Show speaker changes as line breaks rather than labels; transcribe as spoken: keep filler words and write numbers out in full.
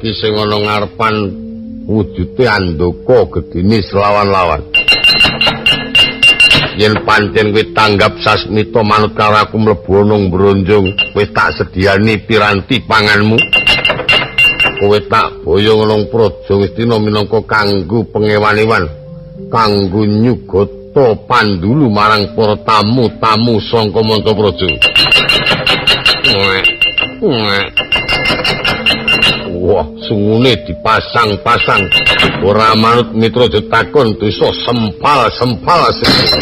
iki sing ana ngarepan wujude andaka gedene selawan-lawan. Yen pancen kowe tanggap sasmita manut karo aku mlebu ana bronjong, wis tak sediani piranti panganmu. Kowe tak boyong nang praja Ngastina minangka kanggo pengewan-ewan, kanggo nyugata pandulu marang para tamu-tamu saka Mantapraja. Wah, sungune dipasang-pasang. Ora manut Mitra takon dosa sempal-sempal.